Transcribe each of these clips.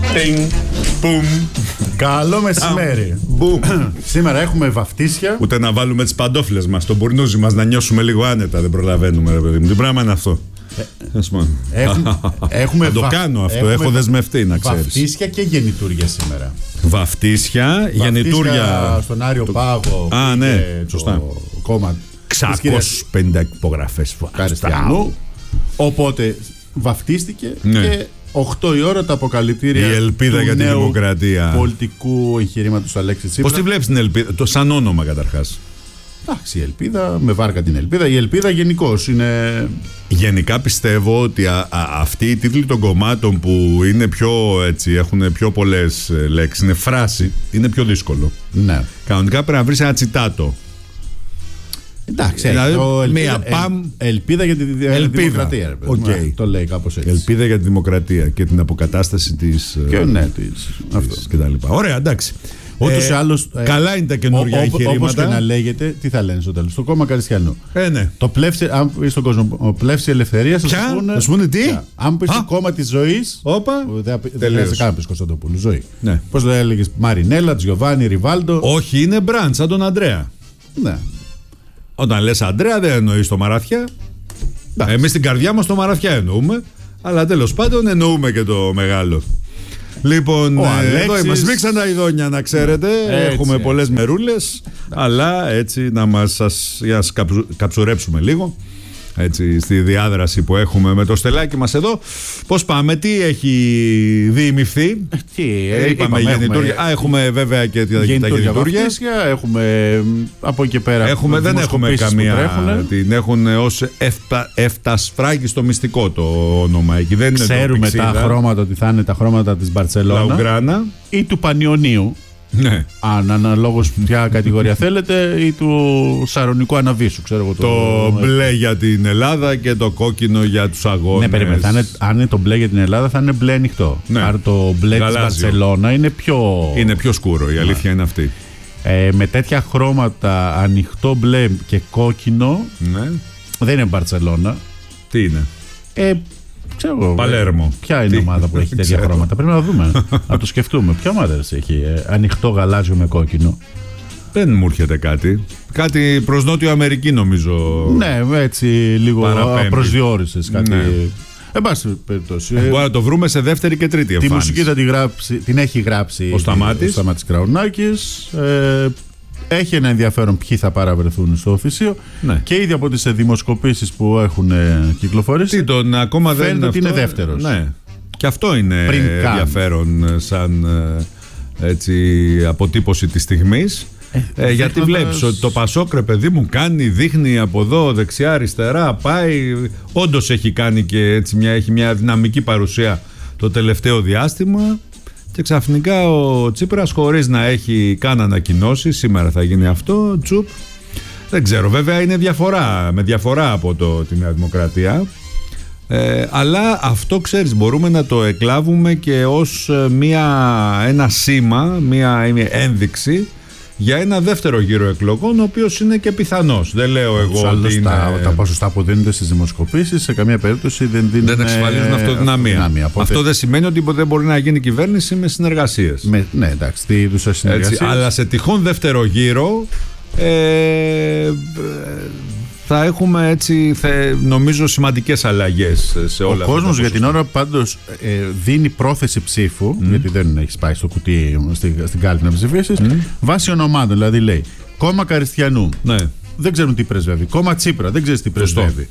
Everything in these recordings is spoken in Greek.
Καλό μεσημέρι. Σήμερα έχουμε βαφτίσια. Ούτε να βάλουμε τις παντόφλες μας, τον μπουρνούζι μας, να νιώσουμε λίγο άνετα. Δεν προλαβαίνουμε, ρε παιδί μου. Τι πράγμα είναι αυτό? Έχουμε το κάνω αυτό, έχω δεσμευτεί, να ξέρεις. Βαφτίσια και γεννητούρια σήμερα. Βαφτίσια, γεννητούρια. Στον Άριο Πάγο. Α, ναι, σωστά. Κόμμα 650 υπογραφές Καριστιανού. Οπότε βαφτίστηκε και 8 η ώρα τα αποκαλυπτήρια. Η ελπίδα για τη δημοκρατία. Πολιτικού εγχειρήματος του Αλέξη Τσίπρα. Πώς τη βλέπεις την ελπίδα, το σαν όνομα καταρχάς? Εντάξει, η ελπίδα, με βάρκα την ελπίδα. Η ελπίδα γενικώς είναι. Γενικά πιστεύω ότι αυτοί οι τίτλοι των κομμάτων που είναι πιο έτσι, έχουν πιο πολλές λέξεις, είναι φράση, είναι πιο δύσκολο. Ναι. Κανονικά πρέπει να βρεις ένα τσιτάτο. Εντάξει, δηλαδή, ελπίδα για τη δημοκρατία. Okay. Το λέει κάπως έτσι. Ελπίδα για τη δημοκρατία και την αποκατάσταση της. κτλ. Ωραία, εντάξει. Καλά είναι τα καινούργια εγχειρήματα. Όπως και να λέγεται, τι θα λένε στο τέλος? Το κόμμα Καριστιανού. Ναι. Το πλεύση, αν πει στον κόσμο, ο πλεύση ελευθερίας, θα σου πούνε τι? Αν πει το κόμμα της ζωής. Δεν χρειάζεται καν να πει Κωνσταντοπούλου. Ζωή. Ναι. Πώς το έλεγε? Μαρινέλα, Τζιοβάνι, Ριβάλντο. Όχι, είναι μπραντ, σαν τον Αντρέα. Ναι. Όταν λες Αντρέα, δεν εννοείς το Μαραθιά. Εμείς στην καρδιά μας το Μαραθιά εννοούμε. Αλλά τέλος πάντων εννοούμε και το μεγάλο. Λοιπόν, εδώ μας σμίξαν τα ειδόνια, να ξέρετε. Έχουμε πολλές μερούλες. Αλλά έτσι να μας καψουρέψουμε λίγο. Έτσι, στη διάδραση που έχουμε με το στελάκι μας εδώ. Πώς πάμε, τι έχει διημηφθεί? Είπαμε γεννητούρια. Έχουμε βέβαια και τα γεννητούρια. Έχουμε από εκεί πέρα. Δεν έχουμε καμία. Την έχουν ως εφτασφράγιστο μυστικό το όνομα εκεί. Δεν ξέρουμε τα χρώματα, ότι θα είναι τα χρώματα της Μπαρτσελώνα Λαουγκράνα ή του Πανιωνίου. Ναι. Αν αναλόγως ποια κατηγορία θέλετε, ή του Σαρονικού Αναβίσου, ξέρω εγώ. Το μπλε για την Ελλάδα και το κόκκινο για τους αγώνες. Ναι, περίμενε. Αν είναι το μπλε για την Ελλάδα, θα είναι μπλε ανοιχτό. Ναι. Άρα το μπλε της Μπαρσελόνα είναι πιο σκούρο. Η αλήθεια είναι αυτή. Με τέτοια χρώματα, ανοιχτό μπλε και κόκκινο, δεν είναι Μπαρσελόνα. Τι είναι? Ξέρω, Παλέρμο. Ποια είναι η ομάδα που έχει τέτοια χρώματα? Πρέπει να δούμε. Να το σκεφτούμε. Ποια ομάδα έχει ανοιχτό γαλάζιο με κόκκινο? Δεν μου έρχεται κάτι. Κάτι προς Νότιο Αμερική, νομίζω. Ναι, έτσι λίγο προσδιορίσες κάτι. Ναι. Εν πάση περιπτώσει. Μπορεί να το βρούμε σε δεύτερη και τρίτη εμφάνιση. Τη μουσική την έχει γράψει ο Σταμάτης Κραουνάκης. Έχει ένα ενδιαφέρον ποιοι θα παραβρεθούν στο Οφυσείο. Ναι. Και ήδη από τις δημοσκοπήσεις που έχουν κυκλοφορήσει ακόμα φαίνεται ότι είναι δεύτερος. Ναι. Και αυτό είναι ενδιαφέρον σαν έτσι, αποτύπωση της στιγμής. Γιατί βλέπεις ότι το Πασόκ, ρε παιδί μου, δείχνει από εδώ δεξιά αριστερά, πάει, όντως έχει κάνει και έτσι έχει μια δυναμική παρουσία το τελευταίο διάστημα. Και ξαφνικά ο Τσίπρας, χωρίς να έχει καν ανακοινώσει, σήμερα θα γίνει αυτό, τσουπ. Δεν ξέρω, βέβαια είναι με διαφορά από τη Νέα Δημοκρατία. Αλλά αυτό, ξέρεις, μπορούμε να το εκλάβουμε και ως ένα σήμα, μια ένδειξη για ένα δεύτερο γύρο εκλογών, ο οποίος είναι και πιθανός. Δεν λέω εγώ ότι είναι... Τα ποσοστά που δίνονται στις δημοσκοπήσεις σε καμία περίπτωση δεν εξασφαλίζουν αυτοδυναμία. Αυτό δεν σημαίνει ότι δεν μπορεί να γίνει κυβέρνηση με συνεργασίες. Ναι, εντάξει, τι είδους συνεργασίες. Αλλά σε τυχόν δεύτερο γύρο θα έχουμε έτσι, νομίζω, σημαντικές αλλαγές σε όλα αυτά. Ο κόσμος για την ώρα πάντως δίνει πρόθεση ψήφου, γιατί δεν έχει πάει στο κουτί στην κάλπη να ψηφίσεις, βάσει ονομάτων. Δηλαδή λέει κόμμα Καριστιανού, δεν ξέρουν τι πρεσβεύει. Κόμμα Τσίπρα, δεν ξέρεις τι πρεσβεύει.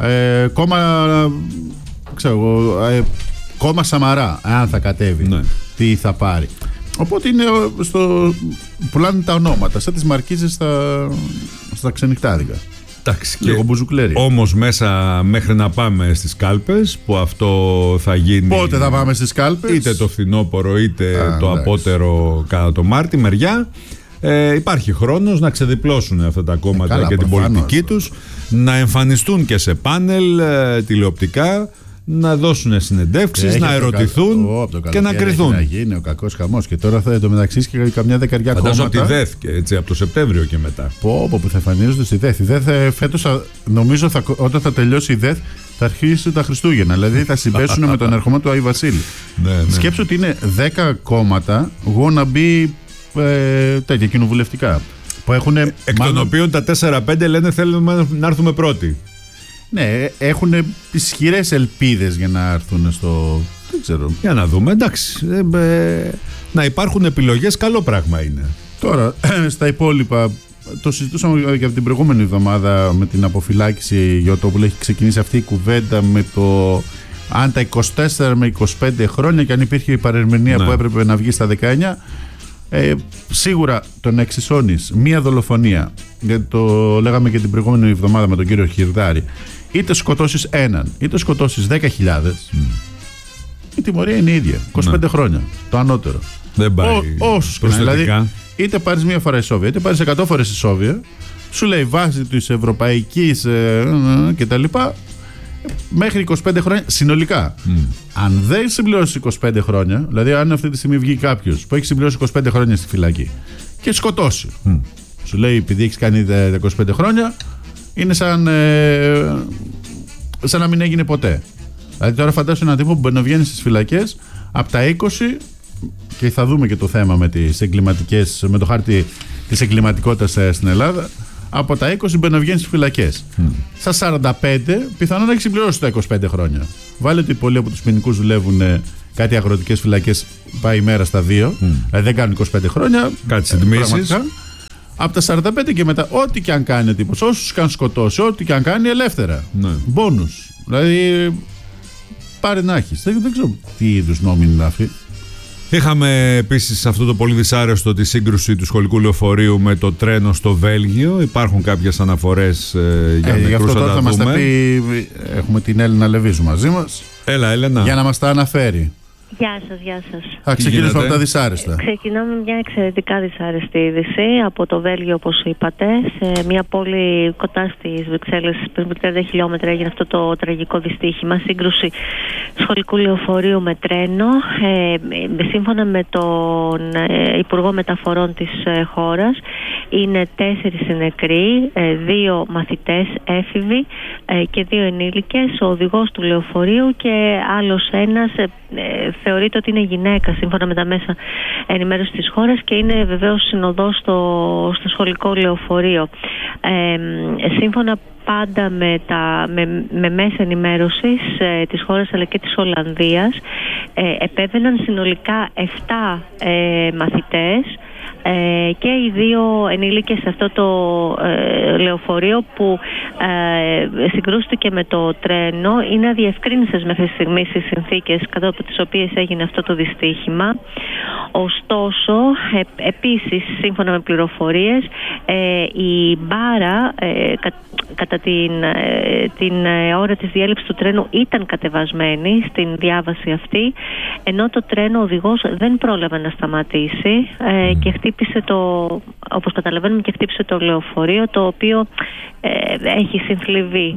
Κόμμα Σαμαρά, αν θα κατέβει, τι θα πάρει. Οπότε είναι πουλάνε τα ονόματα, σαν τις μαρκίζες στα ξενυχτάδικα. Λίγο μπουζουκλέρι. Όμως μέσα μέχρι να πάμε στις κάλπες, που αυτό θα γίνει. Πότε θα πάμε στις κάλπες? Είτε το φθινόπωρο είτε το απότερο κατά το Μάρτι, μεριά. Υπάρχει χρόνος να ξεδιπλώσουν αυτά τα κόμματα και την πολιτική τους, να εμφανιστούν και σε πάνελ τηλεοπτικά, να δώσουν συνεντεύξεις, να ερωτηθούν και να κρυθούν. Να γίνει ο κακός χαμός. Και τώρα θα εντωμεταξύ και καμιά δεκαριά κόμματα. Φαντάζομαι από τη ΔΕΘ και έτσι από το Σεπτέμβριο και μετά. Που θα εμφανίζονται στη ΔΕΘ. Η ΔΕΘ φέτος, νομίζω, όταν θα τελειώσει η ΔΕΘ, θα αρχίσει τα Χριστούγεννα. Δηλαδή θα συμπέσουν με τον ερχομό του Άι Βασίλη. Σκέψου ότι είναι 10 κόμματα wannabe τέτοια κοινοβουλευτικά. Που έχουν, εκ των οποίων τα 4-5 λένε θέλουμε να έρθουμε πρώτοι. Ναι, έχουν ισχυρές ελπίδες για να έρθουν στο. Δεν ξέρω. Για να δούμε, εντάξει. Να υπάρχουν επιλογές, καλό πράγμα είναι. Τώρα, στα υπόλοιπα, το συζητούσαμε και από την προηγούμενη εβδομάδα με την αποφυλάκηση Γιωτόπουλου. Έχει ξεκινήσει αυτή η κουβέντα με το αν τα 24 με 25 χρόνια και αν υπήρχε η παρερμηνία που έπρεπε να βγει στα 19. Σίγουρα το να εξισώνεις μία δολοφονία, γιατί το λέγαμε και την προηγούμενη εβδομάδα με τον κύριο Χιρδάρη, είτε σκοτώσεις έναν είτε σκοτώσεις 10.000, η τιμωρία είναι η ίδια. 25 χρόνια, το ανώτερο. Δεν πάει δηλαδή, είτε πάρεις μία φορά ισόβια είτε πάρεις 100 φορές ισόβια, σου λέει βάση της ευρωπαϊκής κτλ. Μέχρι 25 χρόνια συνολικά. Αν δεν συμπληρώσει 25 χρόνια, δηλαδή αν αυτή τη στιγμή βγει κάποιος που έχει συμπληρώσει 25 χρόνια στη φυλακή και σκοτώσει, σου λέει επειδή έχεις κάνει 25 χρόνια, είναι σαν να μην έγινε ποτέ. Δηλαδή τώρα φαντάσου έναν τύπο που μπορεί να βγαίνει στις φυλακές από τα 20, και θα δούμε και το θέμα με τις εγκληματικές, με το χάρτη της εγκληματικότητας στην Ελλάδα. Από τα 20 μπορεί να βγαίνει στις φυλακές. Στα 45 πιθανόν να έχει συμπληρώσει τα 25 χρόνια. Βάλε ότι πολλοί από τους ποινικούς δουλεύουν κάτι αγροτικές φυλακές, πάει η μέρα στα 2, δηλαδή δεν κάνουν 25 χρόνια. Κάτι συντμήσεις. Από τα 45 και μετά, ό,τι και αν κάνει ο τύπος, όσους και αν σκοτώσει, ό,τι και αν κάνει, ελεύθερα. Μπόνους. Δηλαδή, πάρε να έχεις. Δεν ξέρω τι είδους νόμοι είναι αυτοί. Είχαμε επίσης αυτό το πολύ δυσάρεστο, τη σύγκρουση του σχολικού λεωφορείου με το τρένο στο Βέλγιο. Υπάρχουν κάποιες αναφορές για νεκρούς, γι' αυτό τώρα θα μας τα δούμε. πει, έχουμε την Έλληνα Λεβίζου μαζί μας. Έλα, Έλενα. Για να μας τα αναφέρει. Γεια σας, γεια σας. Θα ξεκινήσουμε από τα δυσάρεστα. Ξεκινάμε με μια εξαιρετικά δυσάρεστη είδηση από το Βέλγιο, όπως είπατε. Σε μια πόλη κοντά στις Βρυξέλλες, πριν 30 χιλιόμετρα, έγινε αυτό το τραγικό δυστύχημα. Σύγκρουση σχολικού λεωφορείου με τρένο. Σύμφωνα με τον Υπουργό Μεταφορών της χώρας, είναι 4 οι νεκροί, 2 μαθητές έφηβοι και 2 ενήλικες, ο οδηγός του λεωφορείου και άλλος ένας. Θεωρείται ότι είναι γυναίκα σύμφωνα με τα μέσα ενημέρωσης της χώρας και είναι βεβαίως συνοδός στο σχολικό λεωφορείο. Σύμφωνα πάντα με μέσα ενημέρωσης της χώρας αλλά και της Ολλανδίας, επέβαιναν συνολικά 7 μαθητές και οι 2 ενήλικες σε αυτό το λεωφορείο που συγκρούστηκε με το τρένο. Είναι αδιευκρίνιστες μέχρι στιγμής οι συνθήκες κατά από τις οποίες έγινε αυτό το δυστύχημα. Ωστόσο, επίσης σύμφωνα με πληροφορίες, η μπάρα κατά την ώρα της διέλευσης του τρένου ήταν κατεβασμένη στην διάβαση αυτή, ενώ το τρένο ο οδηγός δεν πρόλαβε να σταματήσει και χτύπησε όπως καταλαβαίνουμε, και χτύπησε το λεωφορείο, το οποίο έχει συνθλιβεί.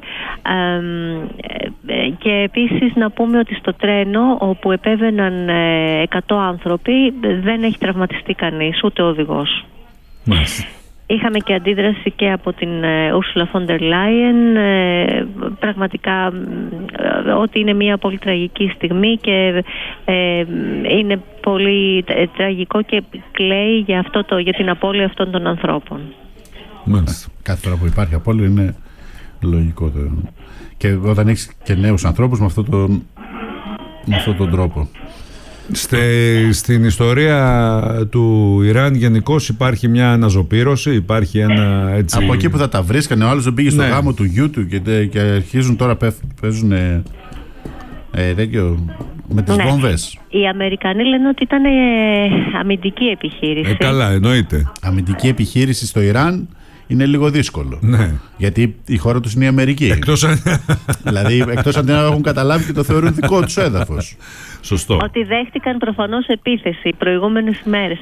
Και επίσης να πούμε ότι στο τρένο όπου επέβαιναν 100 άνθρωποι δεν έχει τραυματιστεί κανείς, ούτε ο οδηγός. Είχαμε και αντίδραση και από την Ursula von der Leyen. Πραγματικά ότι είναι μια πολύ τραγική στιγμή και είναι πολύ τραγικό και κλαίει για την απώλεια αυτών των ανθρώπων. Κάθε φορά που υπάρχει απώλεια είναι λογικό. Και όταν έχεις και νέους ανθρώπους με αυτόν τον τρόπο. Στην ιστορία του Ιράν γενικώς υπάρχει μια αναζωπήρωση, υπάρχει ένα έτσι. Από εκεί που θα τα βρίσκανε, ο άλλος δεν πήγε στο γάμο του γιού του και αρχίζουν τώρα παίζουν τέτοιο με τις βόμβες. Οι Αμερικανοί λένε ότι ήταν αμυντική επιχείρηση. Καλά, εννοείται. Αμυντική επιχείρηση στο Ιράν είναι λίγο δύσκολο. Γιατί η χώρα τους είναι η Αμερική. Δηλαδή, εκτός αν δεν έχουν καταλάβει και το θεωρούν δικό τους έδαφος. Σωστό. Ότι δέχτηκαν προφανώς επίθεση οι προηγούμενες μέρες.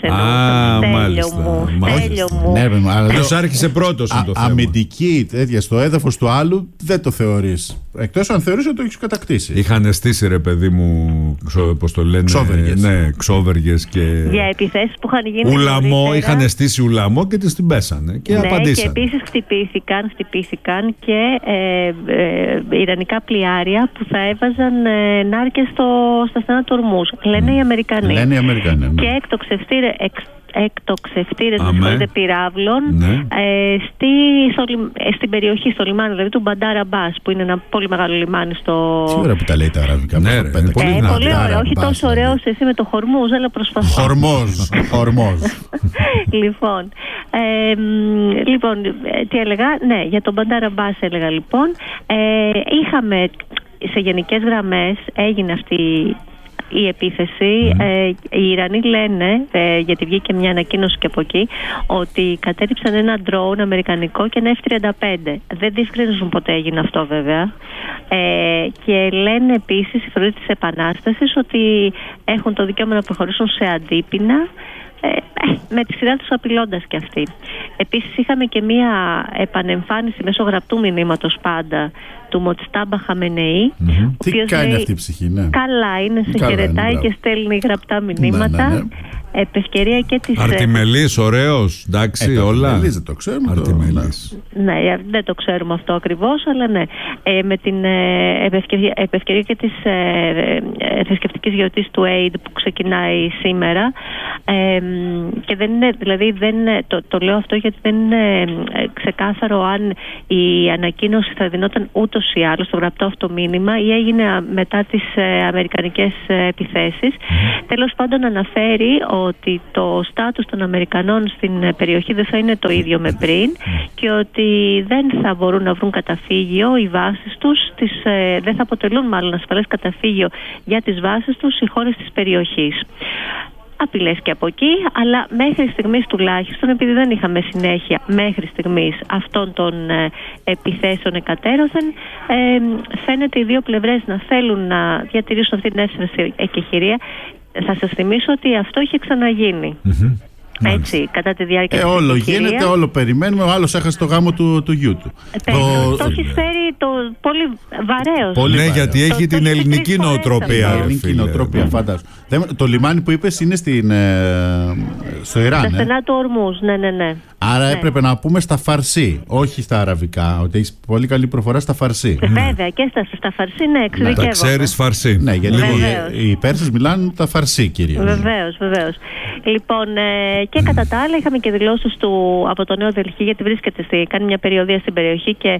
Στέλιο μου. Ποιος άρχισε πρώτος είναι το θέμα. Αμυντική τέτοια στο έδαφος του άλλου δεν το θεωρείς. Εκτός αν θεωρείς ότι το έχεις κατακτήσει. Είχαν στήσει, ρε παιδί μου, πώς το λένε. Ξόβεργες. Ναι, ξόβεργες και. Για επιθέσεις που είχαν γίνει. Ουλαμό, είχαν στήσει ουλαμό και τις την πέσανε. Και απαντήσανε. Και επίσης χτυπήθηκαν και ιρανικά πλοιάρια που θα έβαζαν νάρκες στα στενά του Ορμούζ. Λένε οι Αμερικανοί. Και εκτοξευτήρες πυράβλων στην περιοχή, στο λιμάνι δηλαδή του Μπαντάρ Αμπάς, που είναι ένα πολύ μεγάλο λιμάνι στο... Τι ώρα που τα λέει τα αραβικά. Πολύ ωραίο, όχι τόσο ωραίο όσο εσύ με το Χορμούζ, αλλά προσπαθώ. Χορμόζ. Λοιπόν, τι έλεγα, ναι, για τον Μπαντάρ Αμπάς έλεγα λοιπόν. Είχαμε σε γενικές γραμμές, έγινε αυτή η επίθεση. Οι Ιρανοί λένε, γιατί βγήκε μια ανακοίνωση και από εκεί, ότι κατέριψαν ένα ντρόουν αμερικανικό και ένα F-35. Δεν διευκρινίζουν ποτέ έγινε αυτό βέβαια. Και λένε επίσης οι φορείς της Επανάστασης ότι έχουν το δικαίωμα να προχωρήσουν σε αντίπεινα, με τη σειρά τους απειλώντας και αυτοί. Επίσης είχαμε και μία επανεμφάνιση μέσω γραπτού μηνύματος πάντα του Μοτστάμπα Χαμενεή. Τι κάνει αυτή η ψυχή, ναι. Καλά είναι, σε χαιρετάει και στέλνει γραπτά μηνύματα. Ναι. Επευκαιρία και της... Αρτιμελής, ωραίος, εντάξει, όλα. Αρτιμελής δεν το ξέρουμε. Αρτιμελής. Ναι, δεν το ξέρουμε αυτό ακριβώς, αλλά ναι. Με την επευκαιρία και της θρησκευτικής γιορτής του Eid που ξεκινάει σήμερα, και δεν είναι, δηλαδή το λέω αυτό γιατί δεν είναι ξεκάθαρο αν η ανακοίνωση θα δινόταν ούτως ή άλλως στο γραπτό αυτό μήνυμα ή έγινε μετά τις αμερικανικές επιθέσεις. Τέλος πάντων αναφέρει ότι το στάτους των Αμερικανών στην περιοχή δεν θα είναι το ίδιο με πριν και ότι δεν θα μπορούν να βρουν καταφύγιο οι βάσεις τους, δεν θα αποτελούν μάλλον ασφαλές καταφύγιο για τις βάσεις τους οι χώρες της περιοχής. Απειλές και από εκεί, αλλά μέχρι στιγμής τουλάχιστον, επειδή δεν είχαμε συνέχεια μέχρι στιγμής αυτών των επιθέσεων εκατέρωθεν, φαίνεται οι δύο πλευρές να θέλουν να διατηρήσουν αυτή την αίσθηση εκεχηρία. Θα σας θυμίσω ότι αυτό είχε ξαναγίνει. Έτσι, κατά τη διάρκεια όλο γίνεται, όλο περιμένουμε. Ο άλλος έχασε το γάμο του γιού του. Το έχει φέρει πολύ βαρέως. Ναι, γιατί έχει την ελληνική νοοτροπία. Την ελληνική νοοτροπία, φαντάζομαι. Το λιμάνι που είπες είναι στο Ιράν. Στα στενά του Ορμούζ, ναι. Άρα έπρεπε να πούμε στα φαρσί, όχι στα αραβικά. Ότι έχει πολύ καλή προφορά στα φαρσί. Βέβαια, και στα φαρσί, ναι, εξειδικεύομαι. Τα ξέρεις φαρσί. Ναι, γιατί οι Πέρσες μιλάνε τα φαρσί κυρίως. Βεβαίως. Λοιπόν, και κατά τα άλλα είχαμε και δηλώσεις από το Νέο Δελχή, γιατί κάνει μια περιοδεία στην περιοχή και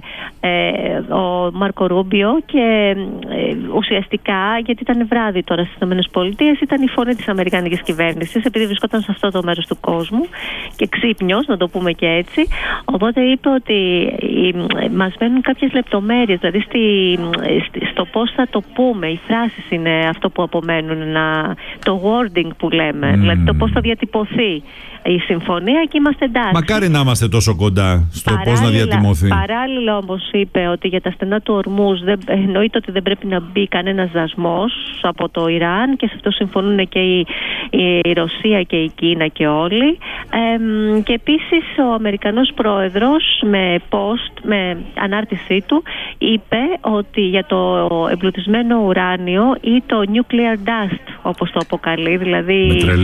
ο Μάρκο Ρούμπιο, και ουσιαστικά, γιατί ήταν βράδυ τώρα στις ΗΠΑ, ήταν η φωνή της αμερικανικής κυβέρνησης, επειδή βρισκόταν σε αυτό το μέρος του κόσμου και ξύπνιος, να το πούμε και έτσι. Οπότε είπε ότι μας μένουν κάποιες λεπτομέρειες, δηλαδή στο πώς θα το πούμε. Οι φράσεις είναι αυτό που απομένουν, το wording που λέμε, δηλαδή το πώς θα διατυπωθεί η συμφωνία, και είμαστε εντάξει. Μακάρι να είμαστε τόσο κοντά στο πώς να διατιμωθεί. Παράλληλα όμως είπε ότι για τα στενά του Ορμούζ εννοείται ότι δεν πρέπει να μπει κανένας δασμός από το Ιράν, και σε αυτό συμφωνούν και η Ρωσία και η Κίνα και όλοι. Και επίσης ο Αμερικανός πρόεδρος με ανάρτησή του είπε ότι για το εμπλουτισμένο ουράνιο ή το nuclear dust, όπως το αποκαλεί, δηλαδή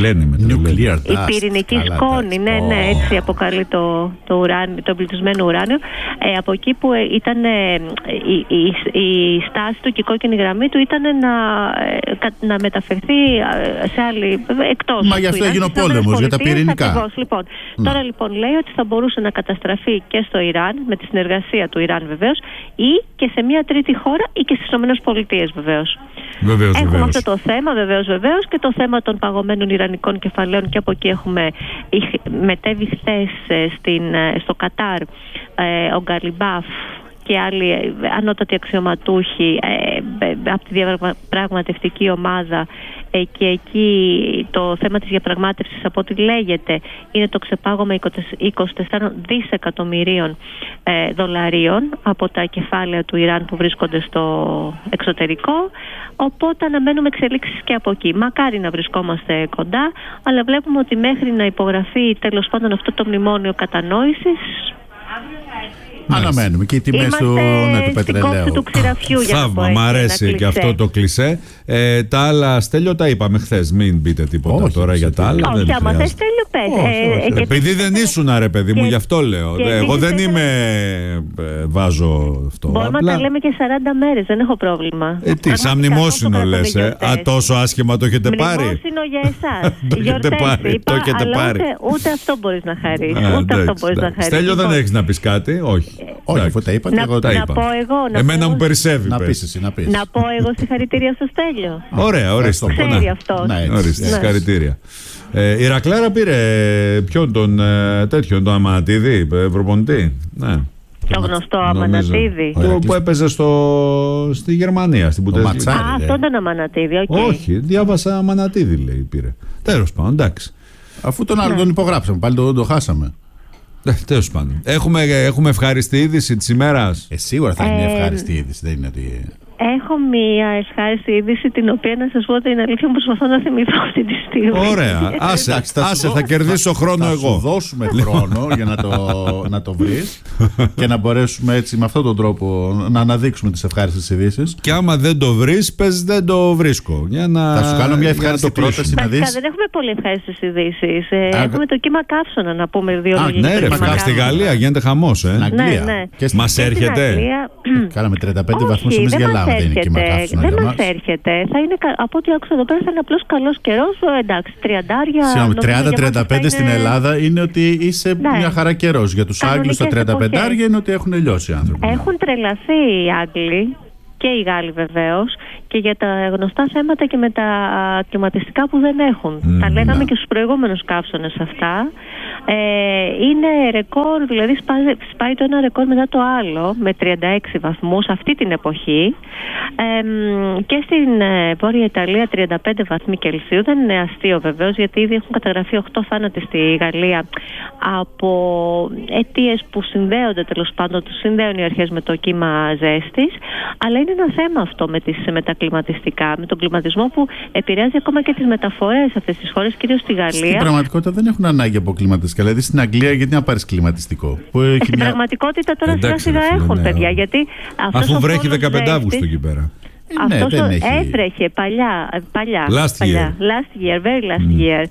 η πυρηνική σκόνη, ναι, έτσι αποκαλεί το εμπλουτισμένο ουράνιο, από εκεί που ήταν η στάση του και η κόκκινη γραμμή του ήταν να μεταφερθεί σε άλλη εκτός. Μα γι' αυτό έγινε ο πόλεμος, για τα πυρηνικά. Λοιπόν, τώρα λοιπόν λέει ότι θα μπορούσε να καταστραφεί και στο Ιράν, με τη συνεργασία του Ιράν βεβαίως, ή και σε μια τρίτη χώρα ή και στις ΗΠΑ βεβαίως. Έχουμε αυτό το θέμα βεβαίως, και το θέμα των παγωμένων ιρανικών κεφαλαίων, και από εκεί μετέβη χθες στο Κατάρ ο Γκαλιμπάφ και άλλοι ανώτατοι αξιωματούχοι από τη διαπραγματευτική ομάδα, και εκεί το θέμα της διαπραγμάτευσης, από ό,τι λέγεται, είναι το ξεπάγωμα 24 δισεκατομμυρίων δολαρίων από τα κεφάλαια του Ιράν που βρίσκονται στο εξωτερικό. Οπότε αναμένουμε εξελίξεις και από εκεί. Μακάρι να βρισκόμαστε κοντά, αλλά βλέπουμε ότι μέχρι να υπογραφεί τέλος πάντων αυτό το μνημόνιο κατανόησης, Αναμένουμε και οι τιμές του πετρελαίου. Του ξηραφιού, θαύμα, μ' αρέσει και αυτό το κλισέ. Τα άλλα, Στέλιο, τα είπαμε χθες. Μην πείτε τίποτα τώρα για τα άλλα. Όχι, άμα θες, Στέλιο, πες. Επειδή δεν ήσουν, ρε παιδί μου, γι' αυτό λέω. Εγώ δεν είμαι. Βάζω αυτό. Μπορούμε να τα λέμε και 40 μέρες, δεν έχω πρόβλημα. Τι, σαν μνημόσυνο λες, τόσο άσχημα το έχετε πάρει. Μνημόσυνο για εσάς. Το έχετε πάρει. Ούτε αυτό μπορείς να χαρίσεις. Στέλιο, δεν έχεις να πεις κάτι? Όχι. Όχι, αφού τα είπατε, εγώ τα είπα. Εμένα μου περισσεύει. Να πεις εσύ, να πεις. Να πω εγώ συγχαρητήρια στο Στέλιο. Ωραία, ορίστε. Ξέρει αυτός. Ορίστε, συγχαρητήρια. Η Ρακλάρα πήρε ποιον, τον Αμανατίδη, προπονητή. Ναι. Το γνωστό Αμανατίδη. Που έπαιζε στη Γερμανία, στην Bundesliga. Αυτόν τον Αμανατίδη, όχι, διάβασα Αμανατίδη, λέει, πήρε. Τέλος πάντων, εντάξει. Αφού τον άλλο τον υπογράψαμε, πάλι το χάσαμε. Τέλος πάντων. Έχουμε ευχάριστη είδηση της ημέρας. Σίγουρα θα είναι μια ευχάριστη είδηση, δεν είναι ότι. Έχω μία ευχάριστη είδηση, την οποία να σας πω την αλήθεια προσπαθώ να θυμηθώ αυτή τη στιγμή. Ωραία. Άσε, θα κερδίσω χρόνο εγώ. Θα σου δώσουμε χρόνο για να το βρεις και να μπορέσουμε έτσι με αυτόν τον τρόπο να αναδείξουμε τις ευχάριστες ειδήσεις. Και άμα δεν το βρεις, πες δεν το βρίσκω. Θα σου κάνω μια ευχάριστη πρόταση να δεις. Δεν έχουμε πολύ ευχάριστες ειδήσεις. Έχουμε το κύμα καύσωνα, να πούμε δύο λόγια. Ναι, ρε, στη Γαλλία γίνεται χαμός. Μας έρχεται. Κάναμε 35 βαθμούς, εμείς γελάμε. Δεν μας έρχεται. Θα είναι, από ό,τι άκουσα εδώ πέρα, θα είναι απλώς καλός καιρός. Εντάξει, 30-35 στην Ελλάδα είναι ότι είσαι μια χαρά καιρός. Για τους Άγγλους τα 35 είναι ότι έχουν λιώσει οι άνθρωποι. Έχουν τρελαθεί οι Άγγλοι και οι Γάλλοι βεβαίως και για τα γνωστά θέματα και με τα κλιματιστικά που δεν έχουν. Τα λέγαμε και στους προηγούμενους καύσωνες αυτά. Είναι ρεκόρ, δηλαδή σπάει το ένα ρεκόρ μετά το άλλο με 36 βαθμούς αυτή την εποχή. Και στην Βόρεια Ιταλία 35 βαθμοί Κελσίου. Δεν είναι αστείο βεβαίως, γιατί ήδη έχουν καταγραφεί 8 θάνατοι στη Γαλλία από αιτίες που συνδέονται, τέλος πάντων τους συνδέουν οι αρχές με το κύμα ζέστης. Αλλά είναι ένα θέμα αυτό με τα κλιματιστικά, με τον κλιματισμό που επηρεάζει ακόμα και τις μεταφορές σε αυτές τις χώρες, κυρίως στη Γαλλία. Στην πραγματικότητα δεν έχουν ανάγκη από κλιματιστικά. Δηλαδή στην Αγγλία, γιατί να πάρεις κλιματιστικό? Στην πραγματικότητα τώρα σιγά-σιγά έχουν, παιδιά. Γιατί αφού βρέχει 15 Αύγουστο εκεί πέρα. Αυτός έτρεχε παλιά. Last year, very last year.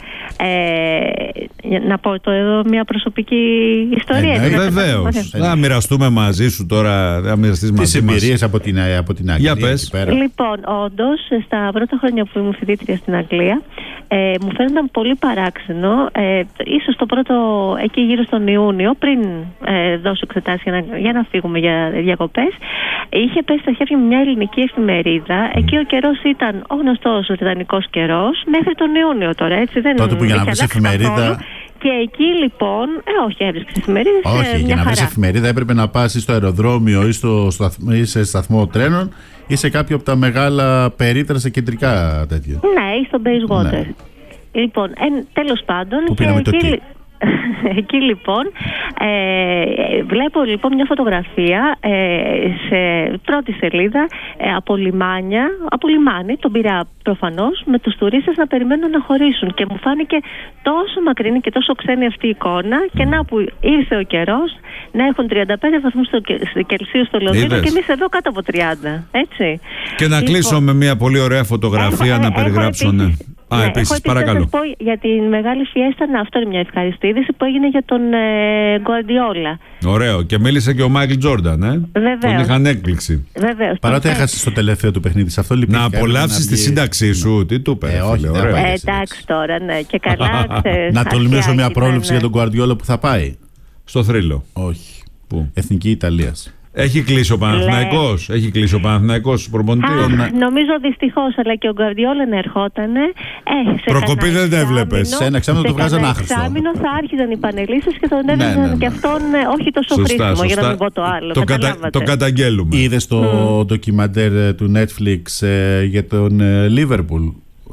Να πω εδώ μια προσωπική ιστορία. Βεβαίως. Να μοιραστούμε μαζί σου τώρα. Τις εμπειρίες από την Αγγλία. Για πες. Λοιπόν, όντως, στα πρώτα χρόνια που ήμουν φοιτήτρια στην Αγγλία, μου φαίνονταν πολύ παράξενο. Ίσως το πρώτο, εκεί γύρω στον Ιούνιο, πριν δώσω εξετάσεις για να φύγουμε για διακοπές, είχε πέσει στα χέρια μου μια ελληνική εφημερίδα. Εκεί ο καιρός ήταν ο γνωστός βρετανικός καιρός μέχρι τον Ιούνιο τώρα, έτσι δεν είναι? Τότε που για να βρεις εφημερίδα. Και εκεί λοιπόν, όχι, έβρισκες εφημερίδες. Όχι, για να βρεις εφημερίδα έπρεπε να πας στο αεροδρόμιο ή σε σταθμό τρένων ή σε κάποιο από τα μεγάλα περίτερα σε κεντρικά τέτοια. Ναι, ή στο Bayswater. Ναι. Λοιπόν, τέλος πάντων. Που πήραμε το τι. Εκεί λοιπόν βλέπω λοιπόν μια φωτογραφία σε πρώτη σελίδα από λιμάνι, τον Πειραιά προφανώς, με τους τουρίστες να περιμένουν να χωρίσουν, και μου φάνηκε τόσο μακρινή και τόσο ξένη αυτή η εικόνα. Και να που ήρθε ο καιρός να έχουν 35 βαθμούς Κελσίου στο Λονδίνο και εμείς εδώ κάτω από 30, έτσι. Και να κλείσω με μια πολύ ωραία φωτογραφία να περιγράψω. Επίσης, παρακαλώ. Να σας πω για τη μεγάλη φιέστα, αυτό είναι μια ευχαριστή είδηση που έγινε για τον Γκουαρντιόλα. Ωραίο. Και μίλησε και ο Μάικλ Τζόρνταν, Βεβαίως. Τον είχαν έκπληξη. Βεβαίως. Παρότι έχασε το τελευταίο του παιχνίδι, σε αυτό λυπήθηκα. Να απολαύσεις τη σύνταξή σου. Τι του είπε? Όχι, εντάξει τώρα, ναι. Και καλά. Να τολμήσω μια πρόβλεψη για τον Γκουαρντιόλα που θα πάει στο θρύλο. Όχι. Πού? Εθνική Ιταλίας. Έχει κλείσει ο Παναθηναϊκός. Έχει κλείσει ο Παναθηναϊκός προπονητή. Νομίζω δυστυχώς, αλλά και ο Γκουαρντιόλα να ερχότανε. Προκοπή δεν έβλεπες. Σε ένα εξάμηνο το βγάζαν άχρηστο. Σε ένα εξάμηνο θα άρχιζαν οι πανελίστες και θα τον έβγαζαν και αυτόν όχι τόσο χρήσιμο, για να μην πω το άλλο. Το καταγγέλουμε. Είδες το ντοκιμαντέρ του Netflix για τον Liverpool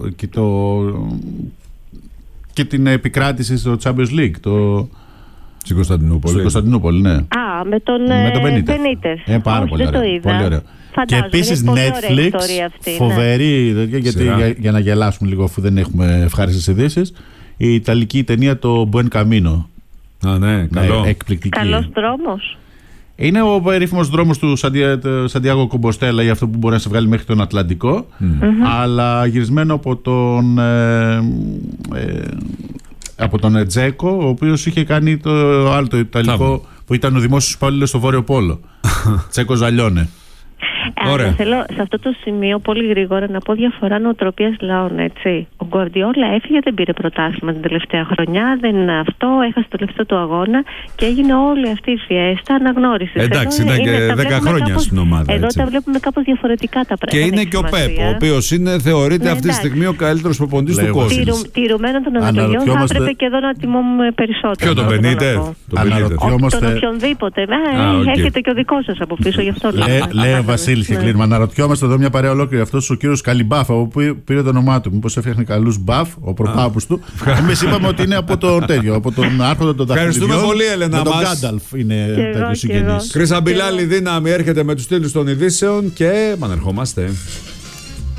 και την επικράτηση στο Champions League? Στην Κωνσταντινούπολη, ναι. Με τον Benitez. Πάρα πολύ ωραίο. Και επίσης Netflix, φοβερή, γιατί για να γελάσουμε λίγο αφού δεν έχουμε ευχάριστες ειδήσεις, η ιταλική ταινία το Buen Camino. Ναι, καλό. Εκπληκτική. Καλός δρόμος. Είναι ο περίφημος δρόμος του Σαντιάγο Κομποστέλα, για αυτό που μπορεί να σε βγάλει μέχρι τον Ατλαντικό, αλλά γυρισμένο από τον Τζέκο, ο οποίος είχε κάνει το άλλο το Ιταλικό που ήταν ο δημόσιος υπάλληλος στο Βόρειο Πόλο. Τσέκο Ζαλιώνε. Άρα θέλω σε αυτό το σημείο πολύ γρήγορα να πω διαφορά νοοτροπίας λαών, έτσι. Ο Γκουαρντιόλα έφυγε, δεν πήρε πρωτάθλημα την τελευταία χρονιά, δεν είναι αυτό, έχασε το τελευταίο του αγώνα και έγινε όλη αυτή η φιέστα αναγνώριση. Εντάξει, ήταν και 10 χρόνια στην ομάδα. Εδώ τα βλέπουμε κάπως διαφορετικά τα πράγματα. Και είναι και ο Πεπ, ο οποίος θεωρείται αυτή τη στιγμή ο καλύτερος προπονητής του κόσμου. Τηρουμένων των αναλογιών, θα έπρεπε και εδώ να τιμούμε περισσότερο. Ποιο τον Μπενίτez? Τον οποιονδήποτε. Έρχεται και ο δικός σας από πίσω, γι' αυτό λέω. Βασίλη, και κλείνουμε. Αναρωτιόμαστε εδώ μια παρέα ολόκληρη. Αυτό ο κύριος Καλιμπάφα, που πήρε το όνομά του. Μήπως έφτιαχνε καλούς μπαφ, ο προπάπους του. Εμείς είπαμε ότι είναι από τον τέτοιο, από τον άρχοντα των δαχτυλιδιών. Ευχαριστούμε πολύ, Έλενα. Με τον Γκάνταλφ είναι τέτοιο συγγενής. Χρυσαμπιλάλη δύναμη έρχεται με τους τίτλους των ειδήσεων και επανερχόμαστε.